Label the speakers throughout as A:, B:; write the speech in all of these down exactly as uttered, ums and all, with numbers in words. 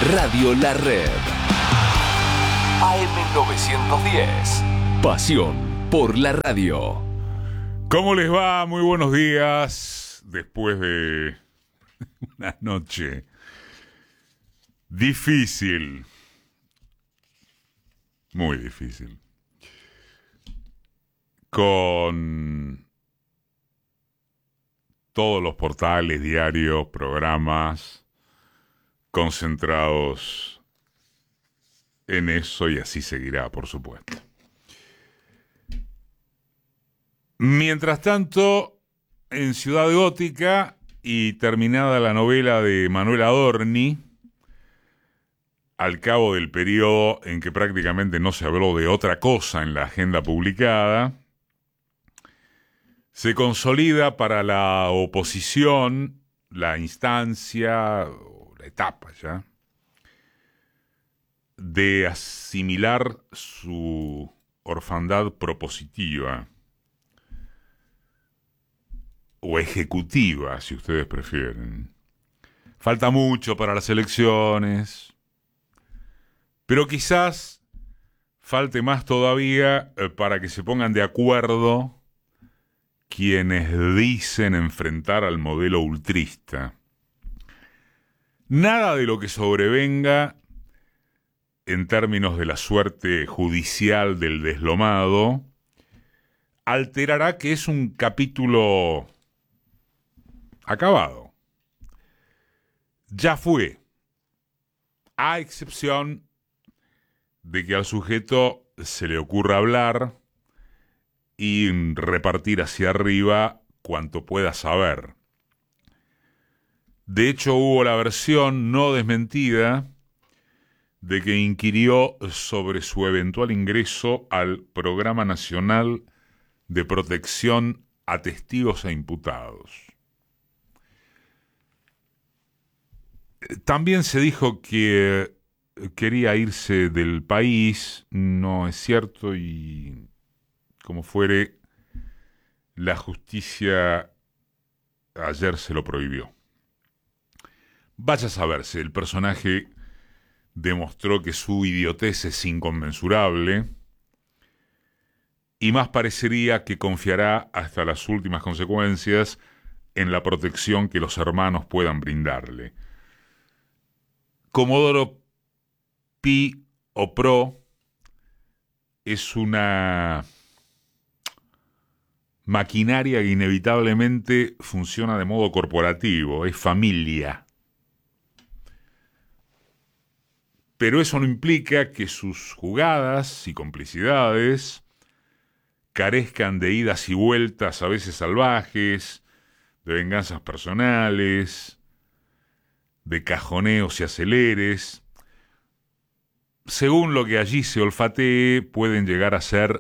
A: Radio La Red. A M novecientos diez. Pasión por la radio.
B: ¿Cómo les va? Muy buenos días. Después de una noche difícil. Muy difícil. Con todos los portales, diarios, programas concentrados en eso, y así seguirá, por supuesto. Mientras tanto, en Ciudad Gótica, y terminada la novela de Manuel Adorni, al cabo del periodo en que prácticamente no se habló de otra cosa en la agenda publicada, se consolida para la oposición la instancia, o la etapa ya, de asimilar su orfandad propositiva, o ejecutiva, si ustedes prefieren. Falta mucho para las elecciones, pero quizás falte más todavía eh, para que se pongan de acuerdo quienes dicen enfrentar al modelo ultrista. Nada de lo que sobrevenga en términos de la suerte judicial del deslomado alterará que es un capítulo acabado. Ya fue, a excepción de que al sujeto se le ocurra hablar y repartir hacia arriba cuanto pueda saber. De hecho, hubo la versión no desmentida de que inquirió sobre su eventual ingreso al Programa Nacional de Protección a Testigos e Imputados. También se dijo que quería irse del país. No es cierto, y como fuere, la justicia ayer se lo prohibió. Vaya a saberse, el personaje demostró que su idiotez es inconmensurable, y más parecería que confiará hasta las últimas consecuencias en la protección que los hermanos puedan brindarle. Comodoro Pi o Pro es una maquinaria que inevitablemente funciona de modo corporativo, es familia. Pero eso no implica que sus jugadas y complicidades carezcan de idas y vueltas a veces salvajes, de venganzas personales, de cajoneos y aceleres. Según lo que allí se olfatee, pueden llegar a ser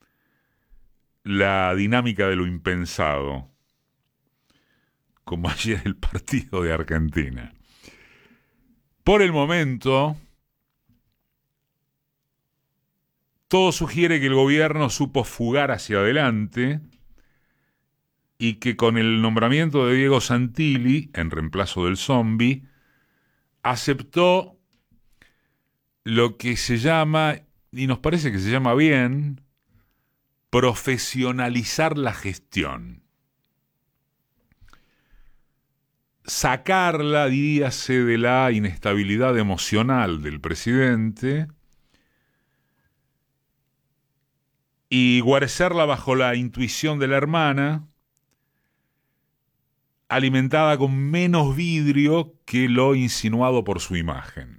B: la dinámica de lo impensado, como ayer el partido de Argentina. Por el momento, todo sugiere que el gobierno supo fugar hacia adelante y que con el nombramiento de Diego Santilli, en reemplazo del zombi, aceptó lo que se llama, y nos parece que se llama bien, profesionalizar la gestión. Sacarla, diríase, de la inestabilidad emocional del presidente y guarecerla bajo la intuición de la hermana, alimentada con menos vidrio que lo insinuado por su imagen.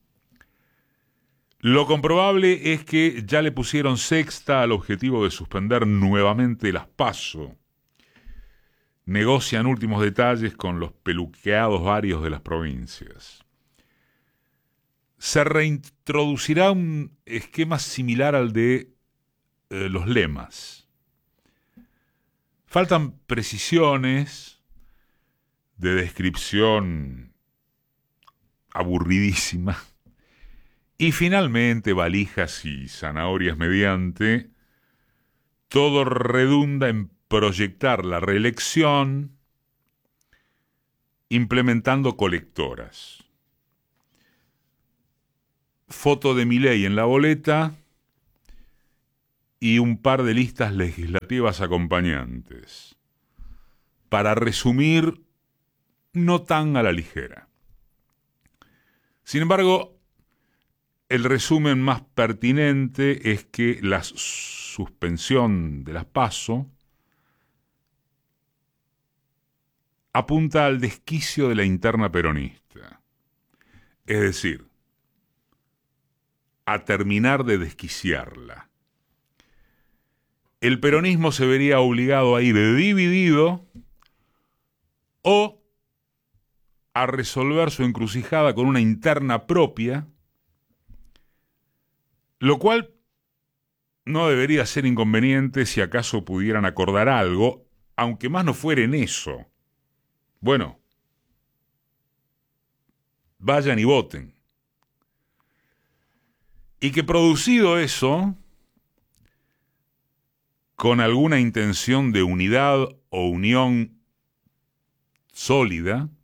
B: Lo comprobable es que ya le pusieron sexta al objetivo de suspender nuevamente las PASO. Negocian últimos detalles con los peluqueados varios de las provincias. Se reintroducirá un esquema similar al de eh, los lemas. Faltan precisiones de descripción aburridísima. Y finalmente, valijas y zanahorias mediante, todo redunda en proyectar la reelección implementando colectoras. foto de Milei en la boleta y un par de listas legislativas acompañantes. Para resumir, no tan a la ligera. Sin embargo, el resumen más pertinente es que la suspensión de las PASO apunta al desquicio de la interna peronista. Es decir, a terminar de desquiciarla. El peronismo se vería obligado a ir dividido o a resolver su encrucijada con una interna propia, lo cual no debería ser inconveniente si acaso pudieran acordar algo, aunque más no fuera en eso. Bueno, vayan y voten. Y que producido eso, con alguna intención de unidad o unión sólida,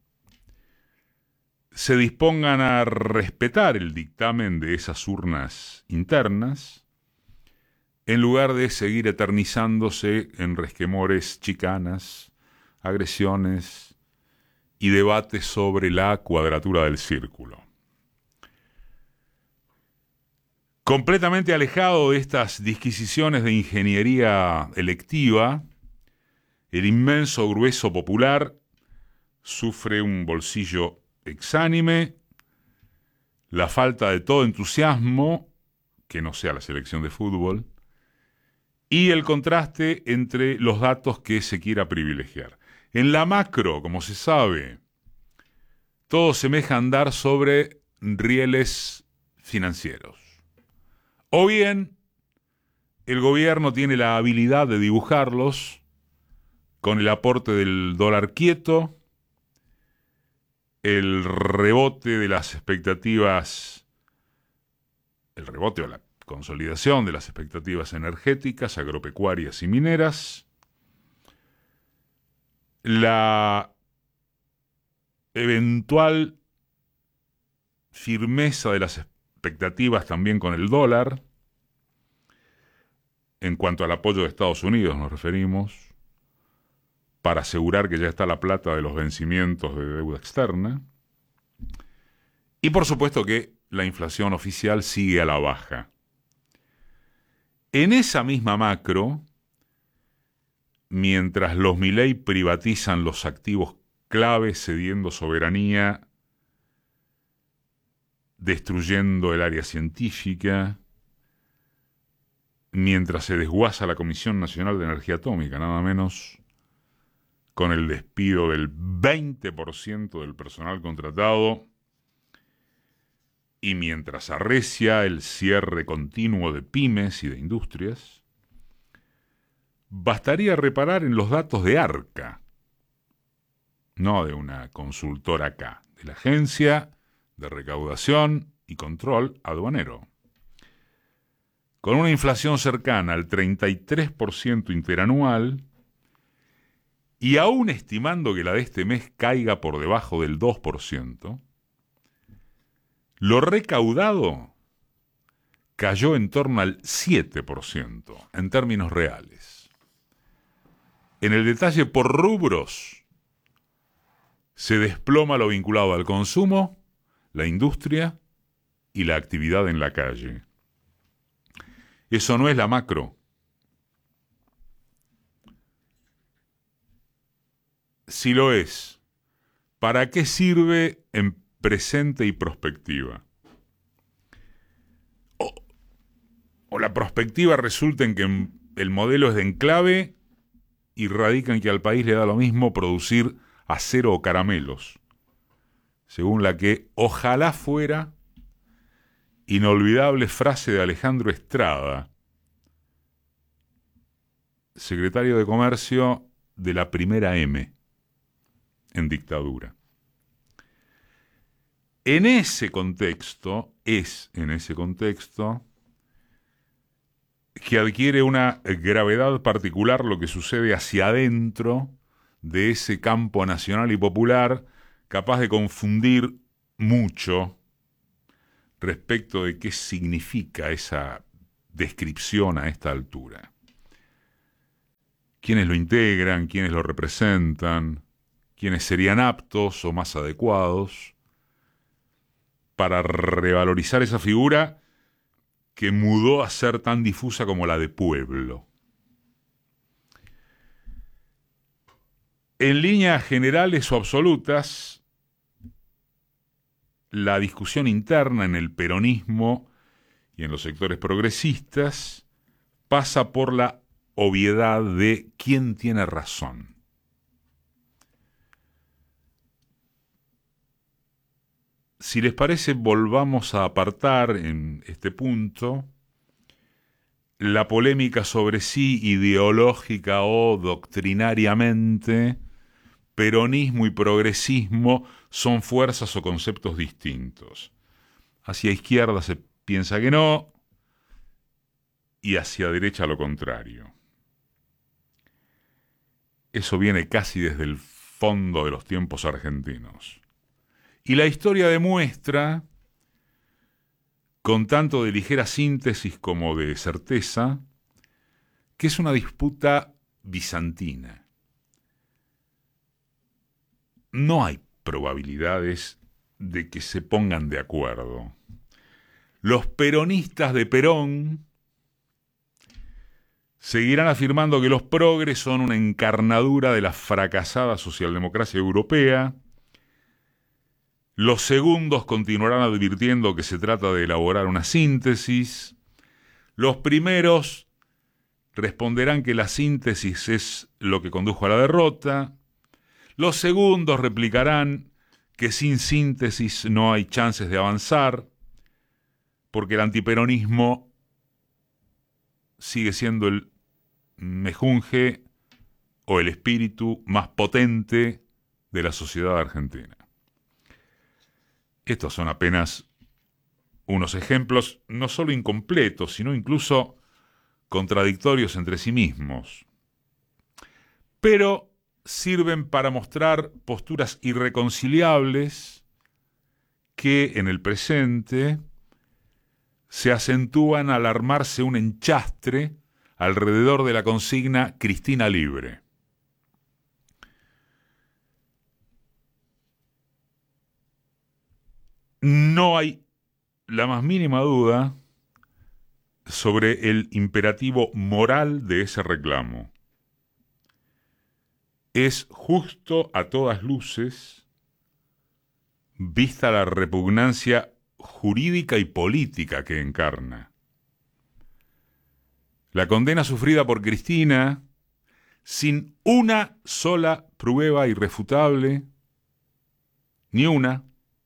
B: se dispongan a respetar el dictamen de esas urnas internas, en lugar de seguir eternizándose en resquemores, chicanas, agresiones y debates sobre la cuadratura del círculo. Completamente alejado de estas disquisiciones de ingeniería electiva, el inmenso grueso popular sufre un bolsillo exánime, la falta de todo entusiasmo, que no sea la selección de fútbol, y el contraste entre los datos que se quiera privilegiar. En la macro, como se sabe, todo semeja andar sobre rieles financieros. O bien, el gobierno tiene la habilidad de dibujarlos con el aporte del dólar quieto, el rebote de las expectativas, el rebote o la consolidación de las expectativas energéticas, agropecuarias y mineras, la eventual firmeza de las expectativas también con el dólar, en cuanto al apoyo de Estados Unidos nos referimos, para asegurar que ya está la plata de los vencimientos de deuda externa, y por supuesto que la inflación oficial sigue a la baja. En esa misma macro, mientras los Milei privatizan los activos claves cediendo soberanía, destruyendo el área científica, mientras se desguaza la Comisión Nacional de Energía Atómica, nada menos, con el despido del veinte por ciento del personal contratado, y mientras arrecia el cierre continuo de pymes y de industrias, bastaría reparar en los datos de ARCA, no de una consultora acá, de la Agencia de Recaudación y Control Aduanero. Con una inflación cercana al treinta y tres por ciento interanual, y aún estimando que la de este mes caiga por debajo del dos por ciento, lo recaudado cayó en torno al siete por ciento en términos reales. En el detalle por rubros, se desploma lo vinculado al consumo, la industria y la actividad en la calle. Eso no es la macro. Si lo es, ¿para qué sirve en presente y prospectiva? O, o la prospectiva resulta en que el modelo es de enclave y radica en que al país le da lo mismo producir acero o caramelos, según la que ojalá fuera inolvidable frase de Alejandro Estrada, secretario de Comercio de la primera M en dictadura. En ese contexto, es en ese contexto, que adquiere una gravedad particular lo que sucede hacia adentro de ese campo nacional y popular, capaz de confundir mucho respecto de qué significa esa descripción a esta altura. ¿Quiénes lo integran? ¿Quiénes lo representan? ¿Quiénes serían aptos o más adecuados para revalorizar esa figura que mudó a ser tan difusa como la de pueblo? En líneas generales o absolutas, la discusión interna en el peronismo y en los sectores progresistas pasa por la obviedad de quién tiene razón. Si les parece, volvamos a apartar en este punto la polémica sobre si ideológica o doctrinariamente peronismo y progresismo son fuerzas o conceptos distintos. Hacia izquierda se piensa que no, y hacia derecha lo contrario. Eso viene casi desde el fondo de los tiempos argentinos. Y la historia demuestra, con tanto de ligera síntesis como de certeza, que es una disputa bizantina. No hay probabilidades de que se pongan de acuerdo. Los peronistas de Perón seguirán afirmando que los progres son una encarnadura de la fracasada socialdemocracia europea. Los segundos continuarán advirtiendo que se trata de elaborar una síntesis. Los primeros responderán que la síntesis es lo que condujo a la derrota. Los segundos replicarán que sin síntesis no hay chances de avanzar, porque el antiperonismo sigue siendo el mejunje o el espíritu más potente de la sociedad argentina. Estos son apenas unos ejemplos no solo incompletos, sino incluso contradictorios entre sí mismos. Pero sirven para mostrar posturas irreconciliables que en el presente se acentúan al armarse un enchastre alrededor de la consigna Cristina libre. No hay la más mínima duda sobre el imperativo moral de ese reclamo. Es justo a todas luces, vista la repugnancia jurídica y política que encarna. La condena sufrida por Cristina, sin una sola prueba irrefutable, ni una,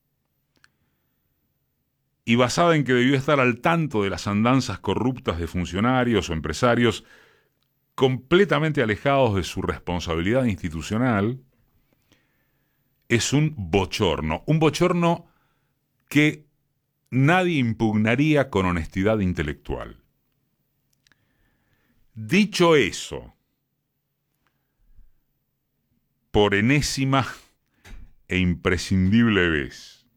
B: y basada en que debió estar al tanto de las andanzas corruptas de funcionarios o empresarios completamente alejados de su responsabilidad institucional, es un bochorno, un bochorno que nadie impugnaría con honestidad intelectual. Dicho eso, por enésima e imprescindible vez,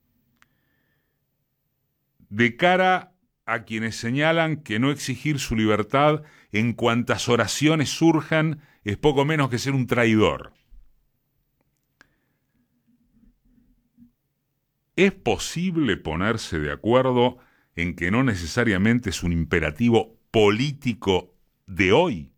B: de cara a quienes señalan que no exigir su libertad en cuantas oraciones surjan es poco menos que ser un traidor. ¿Es posible ponerse de acuerdo en que no necesariamente es un imperativo político de hoy?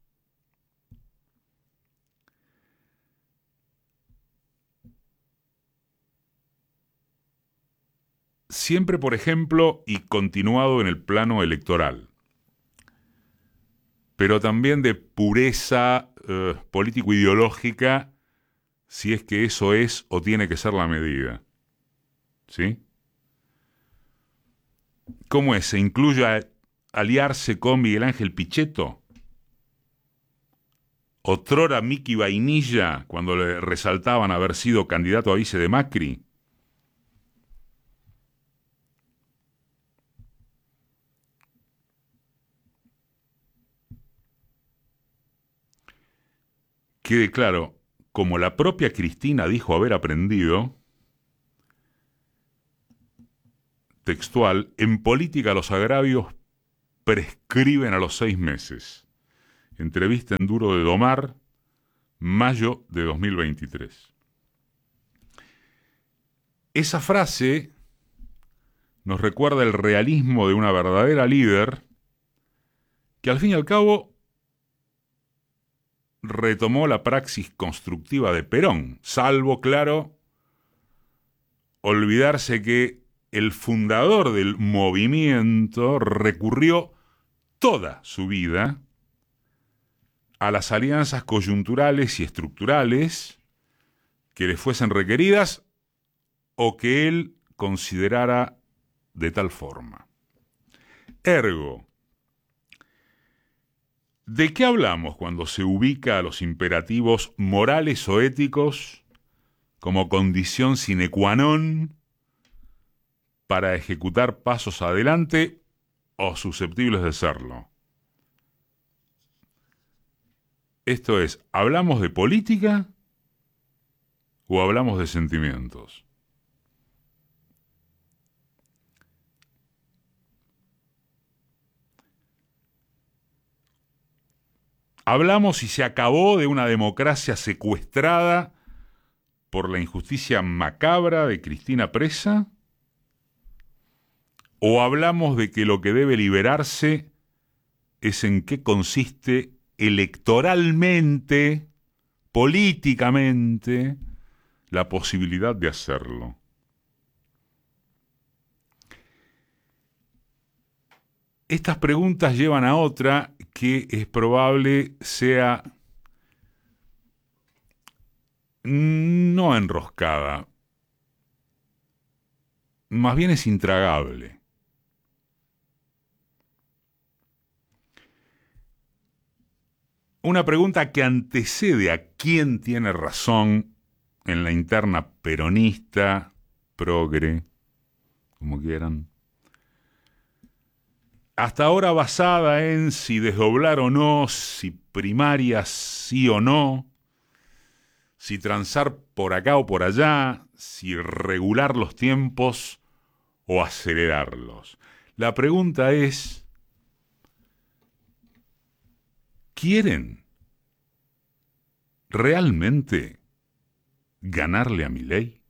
B: Siempre, por ejemplo, y continuado en el plano electoral, pero también de pureza eh, político-ideológica, si es que eso es o tiene que ser la medida. ¿Sí? ¿Cómo es? ¿Se incluye a aliarse con Miguel Ángel Pichetto? ¿Otrora Miki Vainilla, cuando le resaltaban haber sido candidato a vice de Macri? Quede claro, como la propia Cristina dijo haber aprendido, textual, en política los agravios prescriben a los seis meses. Entrevista en Duro de Domar, mayo de dos mil veintitrés. Esa frase nos recuerda el realismo de una verdadera líder que al fin y al cabo retomó la praxis constructiva de Perón, salvo, claro, olvidarse que el fundador del movimiento recurrió toda su vida a las alianzas coyunturales y estructurales que le fuesen requeridas o que él considerara de tal forma. Ergo, ¿de qué hablamos cuando se ubica a los imperativos morales o éticos como condición sine qua non para ejecutar pasos adelante o susceptibles de serlo? Esto es, ¿hablamos de política o hablamos de sentimientos? ¿Hablamos y se acabó de una democracia secuestrada por la injusticia macabra de Cristina Presa? ¿O hablamos de que lo que debe liberarse es en qué consiste electoralmente, políticamente, la posibilidad de hacerlo? Estas preguntas llevan a otra que es probable sea no enroscada, más bien es intragable. Una pregunta que antecede a quién tiene razón en la interna peronista, progre, como quieran. Hasta ahora basada en si desdoblar o no, si primarias sí o no, si transar por acá o por allá, si regular los tiempos o acelerarlos. La pregunta es, ¿quieren realmente ganarle a Milei?